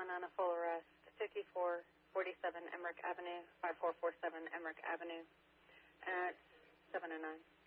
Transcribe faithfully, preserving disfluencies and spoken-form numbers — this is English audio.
on a full arrest, fifty-four forty-seven Emmerich Avenue, five four four seven Emmerich Avenue, at seven oh nine.